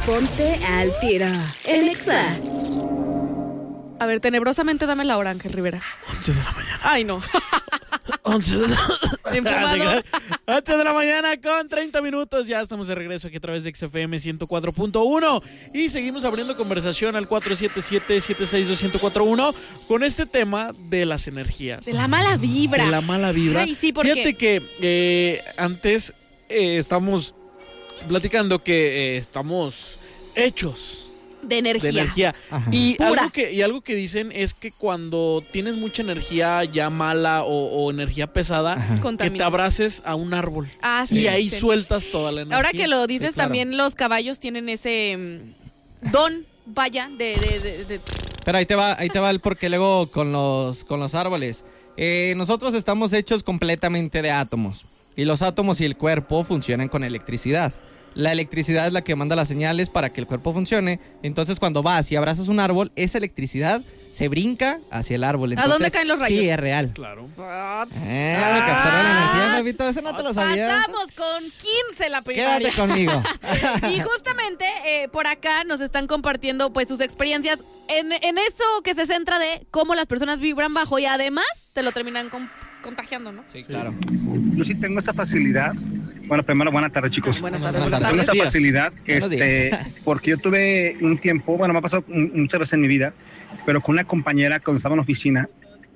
Ponte al tiro en Exa. A ver, tenebrosamente dame la hora, Ángel Rivera. 11 de la mañana. Ay, no. 11 de la... Enfumado. 8 de la mañana con 30 minutos. Ya estamos de regreso aquí a través de XFM 104.1 y seguimos abriendo conversación al 477-762-1041 con este tema de las energías. De la mala vibra. De la mala vibra. Ay, sí, porque... Fíjate que antes estamos platicando que estamos hechos de energía. de energía. Y Pura. algo que dicen es que cuando tienes mucha energía ya mala o energía pesada, que Contaminas. te abraces a un árbol. Ah, sí. Y ahí sí. sueltas toda la energía. Ahora que lo dices, Sí, claro. también los caballos tienen ese don, vaya, de... Pero ahí te va el porqué luego con los árboles. Nosotros estamos hechos completamente de átomos. Y los átomos y el cuerpo funcionan con electricidad. La electricidad es la que manda las señales para que el cuerpo funcione. Entonces, cuando vas y abrazas un árbol, esa electricidad se brinca hacia el árbol. Entonces, ¿A dónde caen los rayos? Sí, es real. Claro. Que absorbe la energía, Pepito. Eso no te lo sabías. Pasamos con 15 la Quédate primaria. conmigo. Y justamente por acá nos están compartiendo pues sus experiencias en eso que se centra de cómo las personas vibran bajo y además te lo terminan contagiando, ¿no? Sí, claro. Yo sí tengo esa facilidad. Bueno, primero, buenas tardes, chicos. Buenas tardes. Buenas Tengo tardes. esa facilidad, Buenos días. porque yo tuve un tiempo, bueno, me ha pasado muchas veces en mi vida, pero con una compañera cuando estaba en la oficina,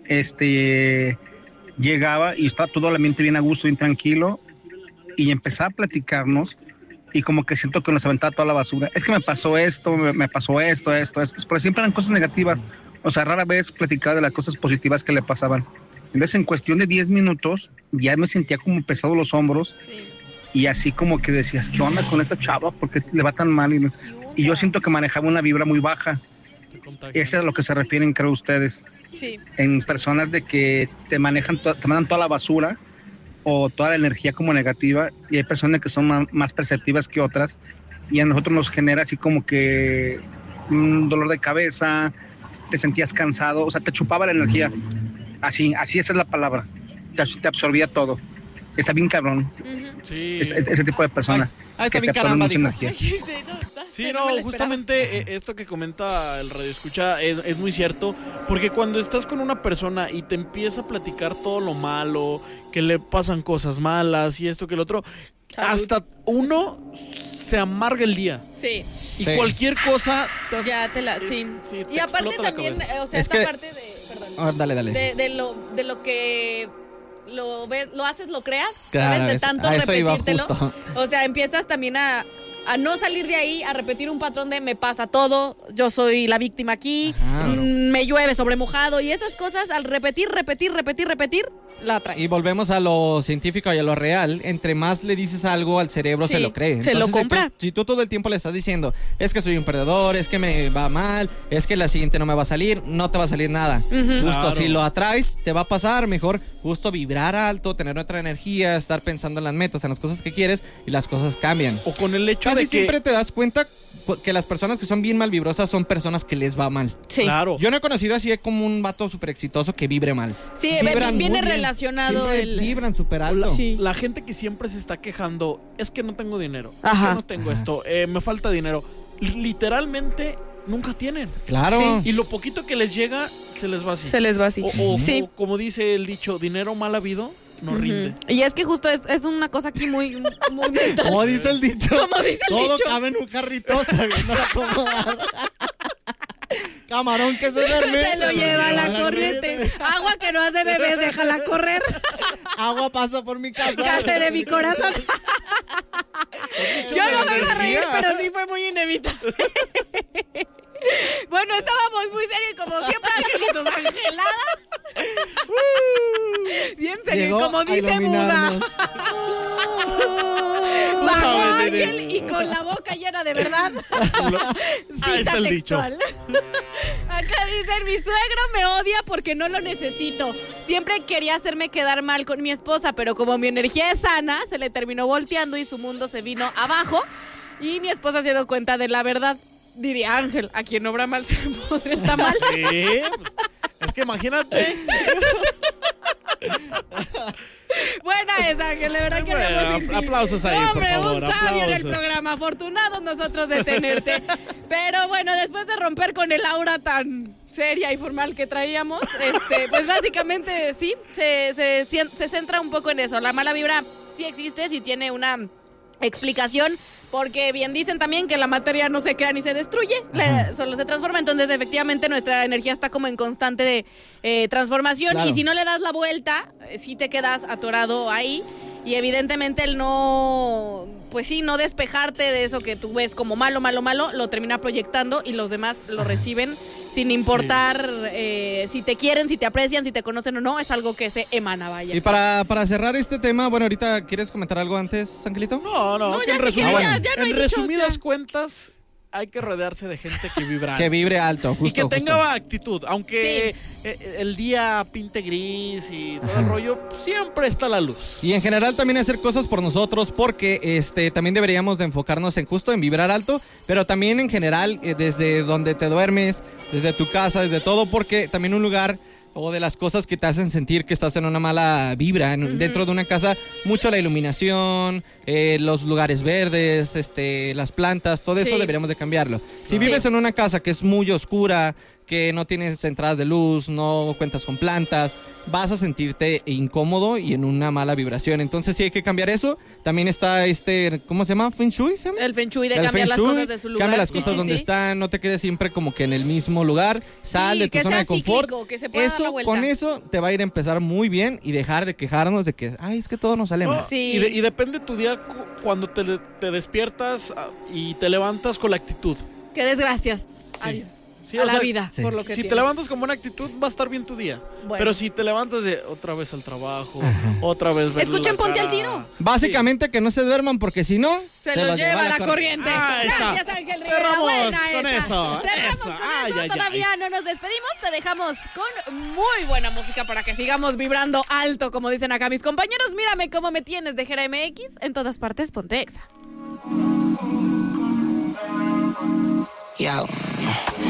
llegaba y estaba todo el ambiente bien a gusto, bien tranquilo, y empezaba a platicarnos, y como que siento que nos aventaba toda la basura. Es que me pasó esto, me pasó esto, pero siempre eran cosas negativas. O sea, rara vez platicaba de las cosas positivas que le pasaban. Entonces, en cuestión de 10 minutos, ya me sentía como pesado los hombros. Sí. Y así como que decías, ¿qué onda con esta chava? ¿Por qué le va tan mal? Y yo siento que manejaba una vibra muy baja. Eso es a lo que se refieren, creo ustedes. Sí. En personas de que te manejan, te mandan toda la basura o toda la energía como negativa. Y hay personas que son más perceptivas que otras. Y a nosotros nos genera así como que un dolor de cabeza, te sentías cansado, o sea, te chupaba la energía. Así esa es la palabra. Te absorbía todo. Está bien cabrón. Sí. Ese tipo de personas. Está que bien te absorben caramba, mucha dijo. energía. Sí, no, justamente esto que comenta el Radio Escucha es muy cierto, porque cuando estás con una persona y te empieza a platicar todo lo malo, que le pasan cosas malas y esto que el otro, Salud. hasta uno se amarga el día. Sí. Y Sí. cualquier cosa... Ya te la... Sí. sí, te Y aparte explota la también, cabeza. o sea, Es esta que- parte de... Perdón. Dale. De lo que lo ves, lo haces, lo creas, Claro, ¿sabes? De tanto a eso iba repetírtelo. justo. O sea, empiezas también a no salir de ahí, a repetir un patrón de me pasa todo, yo soy la víctima aquí, Ajá. me llueve sobre mojado y esas cosas al repetir, la traes. Y volvemos a lo científico y a lo real. Entre más le dices algo al cerebro, Sí, se lo cree. se lo compra. Si tú todo el tiempo le estás diciendo, es que soy un perdedor, es que me va mal, es que la siguiente no me va a salir, no te va a salir nada. Justo Claro. si lo atraes, te va a pasar. Mejor justo vibrar alto, tener otra energía, estar pensando en las metas, en las cosas que quieres y las cosas cambian. O con el hecho Casi de que... siempre te das cuenta que las personas que son bien mal vibrosas son personas que les va mal. Sí. Claro. Yo no he conocido así como un vato súper exitoso que vibre mal. Sí, Vibran viene muy bien. relacionado Siempre el... vibran súper alto. Sí. La gente que siempre se está quejando, es que no tengo dinero, Ajá. es que no tengo esto, me falta dinero. Literalmente nunca tienen. Claro. Y lo poquito que les llega, se les va así. Se les va así. Sí. O como dice el dicho, dinero mal habido no rinde. Y es que justo es una cosa aquí muy mental. Como dice el dicho. Como dice el todo dicho. cabe en un carrito sabiéndolo acomodar. Camarón que se duerme. Se lo lleva la corriente. Agua que no has de beber, déjala correr. Agua pasa por mi casa. Cate de mi corazón. Yo no me iba a reír, pero sí fue muy inevitable. Bueno, estábamos muy serios como siempre, angelitos angeladas. Bien serio, Llegó como a dice Buda. iluminarnos. Bajó sabes, Ángel y con la boca llena de verdad. Ahí está Cita el dicho. textual. Acá dicen, mi suegro me odia porque no lo necesito. Siempre quería hacerme quedar mal con mi esposa, pero como mi energía es sana, se le terminó volteando y su mundo se vino abajo. Y mi esposa se dio cuenta de la verdad. Diría Ángel, a quien obra mal se le pudre el tamal. Sí, pues, es que imagínate. Buena esa, Ángel, de verdad que Bueno, hablamos sin ti. aplausos ahí, por Hombre, favor, un sabio en el aplausos. programa. Afortunados nosotros de tenerte. Pero bueno, después de romper con el aura tan seria y formal que traíamos, pues básicamente sí, se centra un poco en eso. La mala vibra sí existe, sí tiene una explicación, porque bien dicen también que la materia no se crea ni se destruye, solo se transforma. Entonces efectivamente nuestra energía está como en constante de transformación, Claro. y si no le das la vuelta, sí te quedas atorado ahí. Y evidentemente el no, pues sí, no despejarte de eso que tú ves como malo, lo termina proyectando y los demás lo reciben sin importar si te quieren, si te aprecian, si te conocen o no. Es algo que se emana, vaya. Y para cerrar este tema, bueno, ahorita, ¿quieres comentar algo antes, Angelito? No, No, que ya en, si quieres, resumidas, ya no hay en dichos, resumidas ya. cuentas, hay que rodearse de gente que vibra. Que vibre alto, justo. y que tenga justo. actitud, aunque el día pinte gris y todo el rollo, siempre está la luz. Y en general también hacer cosas por nosotros, porque también deberíamos de enfocarnos en justo en vibrar alto, pero también en general desde donde te duermes, desde tu casa, desde todo, porque también un lugar o de las cosas que te hacen sentir que estás en una mala vibra dentro de una casa, mucho la iluminación, los lugares verdes, las plantas, todo eso Sí. deberíamos de cambiarlo. Si Sí. vives en una casa que es muy oscura, que no tienes entradas de luz, no cuentas con plantas, vas a sentirte incómodo y en una mala vibración. Entonces sí hay que cambiar eso. También está ¿cómo se llama? ¿Feng Shui? ¿se llama? El Feng Shui de El cambiar Feng las Shui, cosas de su lugar. Cambia las Sí, cosas sí, donde sí. están, no te quedes siempre como que en el mismo lugar. Sal Sí, de tu que zona sea de confort. cíclico, que se pueda dar la Eso, vuelta. con eso te va a ir a empezar muy bien y dejar de quejarnos de que, ay, es que todo nos sale No, mal. Sí. y depende tu día cuando te despiertas y te levantas con la actitud. Qué desgracias. Adiós. Sí, a o la sea, vida, sí. por lo que Si te tiene. levantas con buena actitud, va a estar bien tu día. Bueno. Pero si te levantas de otra vez al trabajo, otra vez verle Escuchen la Ponte al cara. Tiro. Básicamente que no se duerman porque si no, Se los lleva la corriente. Ahí está. Gracias, Ángel Rivera. Cerramos Buena con esa. eso, Cerramos eso. con Ay, eso. ay, Todavía no nos despedimos. Te dejamos con muy buena música para que sigamos vibrando alto, como dicen acá mis compañeros. Mírame cómo me tienes de Jera MX. En todas partes, ponte Exa. Yo.